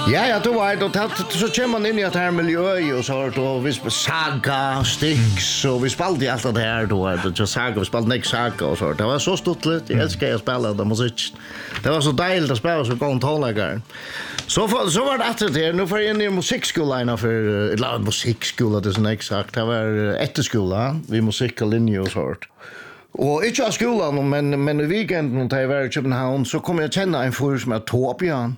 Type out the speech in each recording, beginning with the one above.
Ja, du vet, och så kommer man in i det här miljö och så då vi saga, sticks och vi spelade allt det här då. Det saga, vi spelade next saga och så. Det var så stort. Jag älskar att spela den musik. Det var så dejligt att spela så gång tonläggare. Så var det att det nu får jag in i musikskolan för ett lag musikskola det är så exakt. Det var efterskola, vi musiklinje och så. Och inte av skolan men i weekenden när jag var i Köpenhamn så kom jag känna en för som är Torbjörn.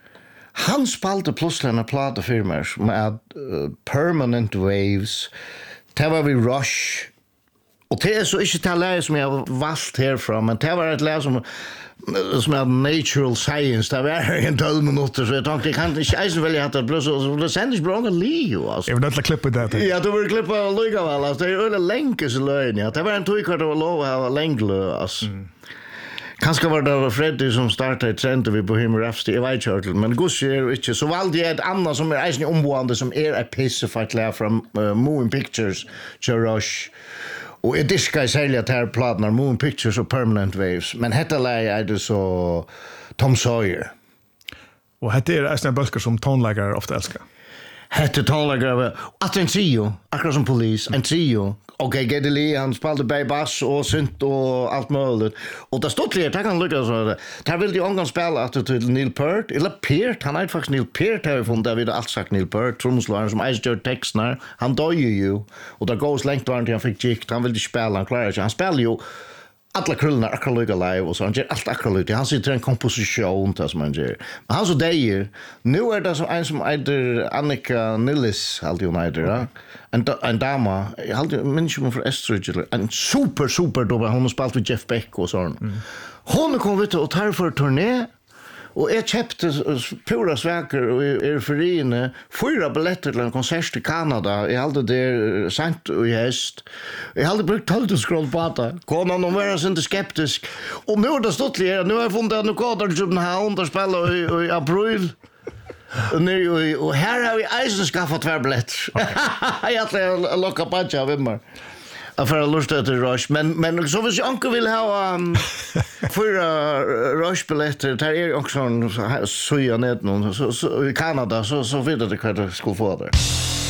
Han spalte plötsligt en platefirma med Permanent Waves. Det var vi Rush. Och det är så inte det läge som jag har valt härifrån, men det var ett läge som är natural science. Det var en 12 minuter, så jag tänkte, jag kan inte ens välja att det sändes bra en liv. Alltså. Jag vill inte klippa det. Ja, du vill klippa lika väl. Alltså. Det är öle länge så lögn. Ja. Det var en tog det var lov att ha längre. Alltså. Kanske var det Freddy som startade trenden vid Bohemian Rhapsody i Whitechurch, men Gussi är inte. Så valde jag ett annat som är eisen omboende som är ett pisse för att lära från Moving Pictures till Rush. Och jag diskar i sälja till här platerna Moving Pictures och Permanent Waves. Men detta läge är det så Tom Sawyer. Och detta är eisen böcker som tonläggare ofta älskar. Hette tonläggare att en trio, akkurat som polis, en trio. Okej, Geddy Lee, han spelade bass och synt och allt möjligt. Och det stod klart, det kan lyckas så det. Där ville de omgång spela att till Neil Peart, eller Peart, han är faktiskt Neil Peart har vi funnit, där vi allt sagt Neil Peart, tromslagaren som ägde gör texterna. Han dör ju, och det går så länge till han fick gikt, han ville spela, han klarar sig. Han spelar ju alla krullorna akkurat lika live och så han gör allt akkurat lika. Han sitter i en komposition där som han gör. Men han så dejer. Nu är det som en som heter Annika Nillis, alltid hon heter, ja. En dama, jag alltid minns hon från Estridge, en super dobba, hon har spelat med Jeff Beck och sånt. Hon kom ut och tar för turné. Och jag köpte pura sväker i Eriferine 4 biljetter till en konsert i Kanada. Jag hade det sent och i höst. Jag hade brukt 12 skroll på det. Konan och var inte skeptisk. Och nu har det stått lite. Nu har jag funnit att nu går det Köpenhamn där spelar i april. Och här har vi eisen skaffat 2 biljetter. Jag har lockat patcha av vimmar. För att lusta till Rush. Men så hvis jag inte vill ha 4 Rush-biljetter, där är också en suja ned någon. Så i Kanada så vet jag inte vad jag skulle få där.